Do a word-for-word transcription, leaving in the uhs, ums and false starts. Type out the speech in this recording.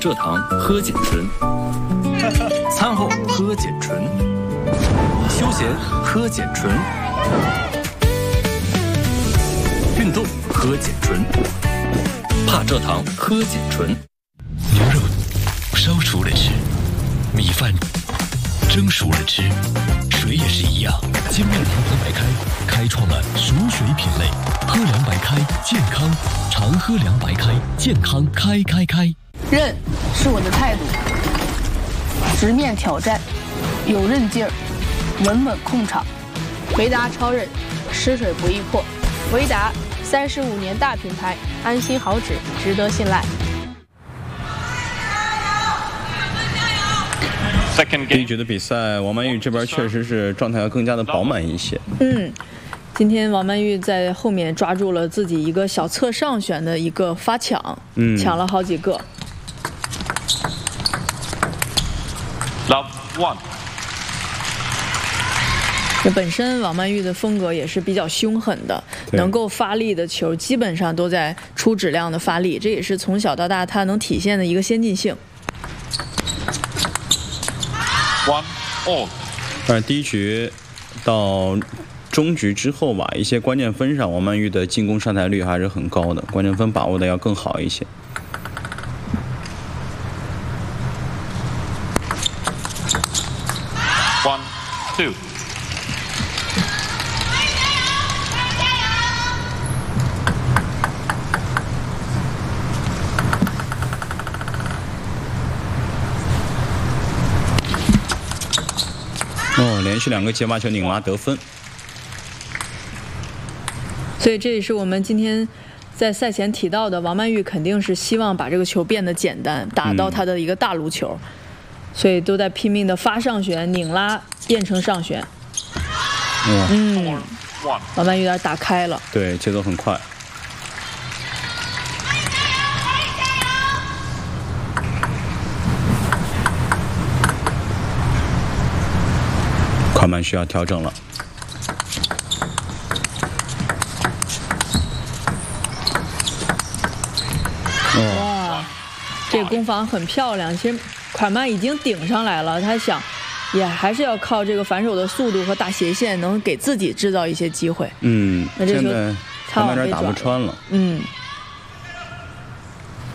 蔗糖喝碱醇，餐后喝碱醇，休闲喝碱醇，运动喝碱醇，怕蔗糖喝碱醇。 牛肉烧熟了吃，米饭蒸熟了吃，水也是一样。精酿长河白开开创了熟水品类，喝凉白开健康，常喝凉白开健康开开开。 韧是我的态度，直面挑战，有韧劲儿，稳稳控场。维达超韧，吃水不易破。维达三十五年大品牌，安心好脂，值得信赖。 第一局的比赛，王曼玉这边确实是状态要更加的饱满一些。 嗯，今天王曼玉在后面抓住了自己一个小侧上旋的一个发抢，嗯，抢了好几个。 Love one。 这本身王曼玉的风格也是比较凶狠的，能够发力的球基本上都在出质量的发力，这也是从小到大她能体现的一个先进性。 One all。 但是第一局到中局之后吧，一些关键分上，王曼玉的进攻上台率还是很高的，关键分把握的要更好一些。 One two。 哦，连续两个接发球拧拉得分， 所以这也是我们今天在赛前提到的，王曼玉肯定是希望把这个球变得简单，打到她的一个大炉球，嗯、所以都在拼命的发上旋、拧拉变成上旋。嗯，王曼玉有点打开了， 对，节奏很快。快慢需要调整了。 哇，这攻防很漂亮。其实快慢已经顶上来了，他想也还是要靠这个反手的速度和大斜线，能给自己制造一些机会。 嗯， 那这球他有点打不穿了。 嗯。